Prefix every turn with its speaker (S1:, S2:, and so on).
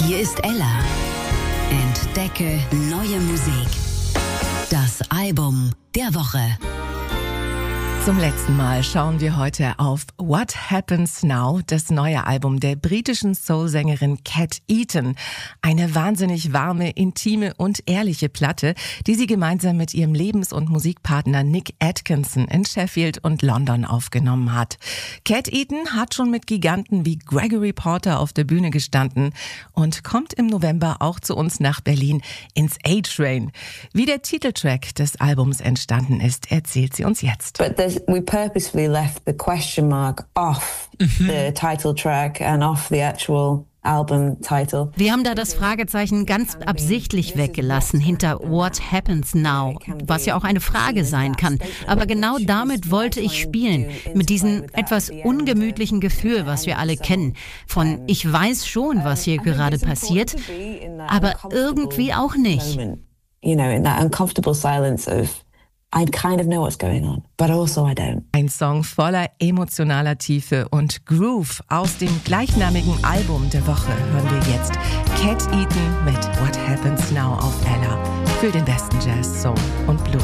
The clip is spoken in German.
S1: Hier ist Ella. Entdecke neue Musik. Das Album der Woche.
S2: Zum letzten Mal schauen wir heute auf What Happens Now, das neue Album der britischen Soul-Sängerin Cat Eaton. Eine wahnsinnig warme, intime und ehrliche Platte, die sie gemeinsam mit ihrem Lebens- und Musikpartner Nick Atkinson in Sheffield und London aufgenommen hat. Cat Eaton hat schon mit Giganten wie Gregory Porter auf der Bühne gestanden und kommt im November auch zu uns nach Berlin ins A-Train. Wie der Titeltrack des Albums entstanden ist, erzählt sie uns jetzt.
S3: We purposefully left the question mark off the title track and off the actual album title.
S4: Wir haben da das Fragezeichen ganz absichtlich weggelassen hinter What Happens Now, was ja auch eine Frage sein kann. Aber genau damit wollte ich spielen, mit diesem etwas ungemütlichen Gefühl, was wir alle kennen. Von ich weiß schon, was hier gerade passiert, aber irgendwie auch nicht.
S3: You know, in that uncomfortable silence of I kind of know what's going on, but also I don't.
S2: Ein Song voller emotionaler Tiefe und Groove aus dem gleichnamigen Album der Woche hören wir jetzt. Cat Eaton mit What Happens Now auf Ella für den besten Jazz, Soul und Blues.